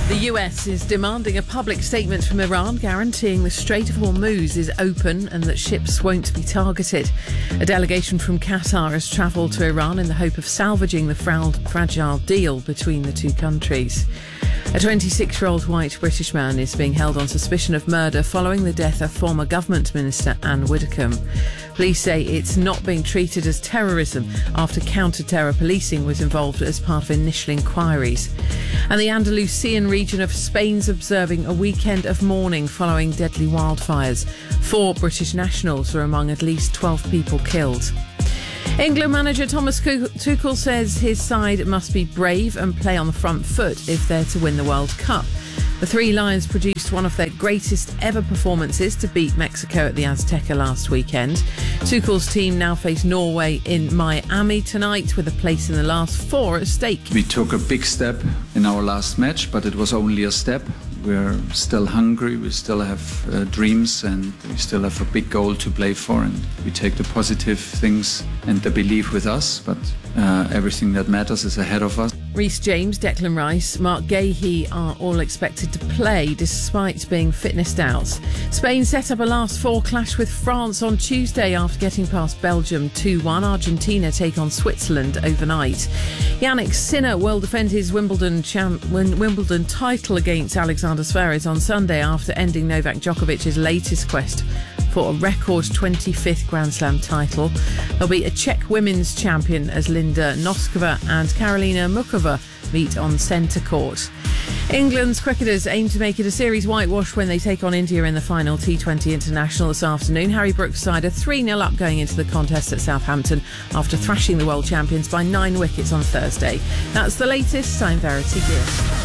The US is demanding a public statement from Iran guaranteeing the Strait of Hormuz is open and that ships won't be targeted. A delegation from Qatar has travelled to Iran in the hope of salvaging the fragile deal between the two countries. A 26-year-old white British man is being held on suspicion of murder following the death of former government minister Anne Widdecombe. Police say it's not being treated as terrorism after counter-terror policing was involved as part of initial inquiries. And the Andalusian region of Spain's observing a weekend of mourning following deadly wildfires. 4 British nationals are among at least 12 people killed. England manager Thomas Tuchel says his side must be brave and play on the front foot if they're to win the World Cup. The Three Lions produced one of their greatest ever performances to beat Mexico at the Azteca last weekend. Tuchel's team now face Norway in Miami tonight with a place in the last 4 at stake. We took a big step in our last match, but it was only a step. We're still hungry, we still have dreams, and we still have a big goal to play for, and we take the positive things and the belief with us, but everything that matters is ahead of us. Reece James, Declan Rice, Mark Gahey are all expected to play despite being fitnessed out. Spain set up a last 4 clash with France on Tuesday after getting past Belgium 2-1. Argentina take on Switzerland overnight. Yannick Sinner will defend his Wimbledon title against Alexander Zverev on Sunday after ending Novak Djokovic's latest quest for a record 25th Grand Slam title. There'll be a Czech women's champion as Linda Noskova and Karolina Mukova meet on centre court. England's cricketers aim to make it a series whitewash when they take on India in the final T20 International this afternoon. Harry Brooks' side are 3-0 up going into the contest at Southampton after thrashing the world champions by 9 wickets on Thursday. That's the latest. I'm Verity Gear.